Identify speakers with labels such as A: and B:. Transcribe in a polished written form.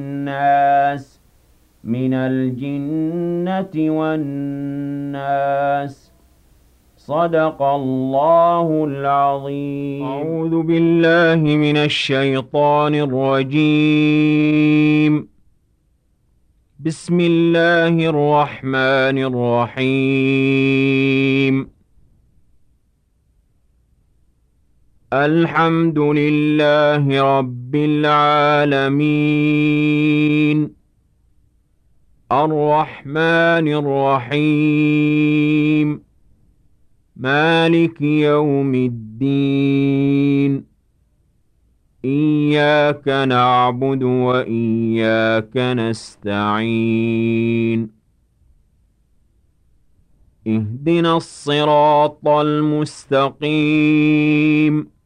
A: الناس من الجنة والناس. صدق الله العظيم. أعوذ بالله من الشيطان الرجيم. بسم الله الرحمن الرحيم. الحمد لله رب العالمين. الرحمن الرحيم. مالك يوم الدين. إياك نعبد وإياك نستعين. اهدنا الصراط المستقيم.